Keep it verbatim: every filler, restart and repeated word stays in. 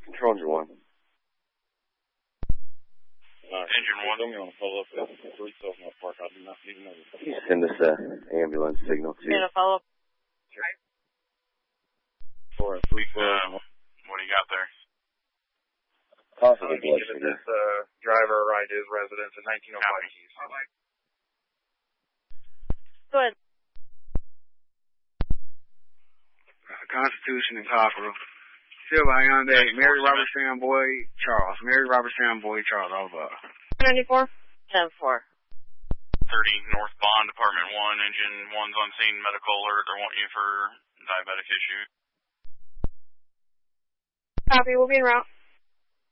Control engine one. Uh, engine one. I'm going to follow up with three cells in the park. I do not even know. Can you send us an ambulance signal too? Yeah, follow up. For a three uh, what do you got there? Possibly uh, blood sugar. This uh, driver right his residence at nineteen oh five Keys. Go ahead. Uh, Constitution and Cockerel. Silver Hyundai, Mary Robert Samboy, Charles. Mary Robert Samboy, Charles, over. ninety-four? ten four. thirty North Bond, Department one, engine one's on scene, medical alert. They want you for diabetic issue. Copy, we'll be en route.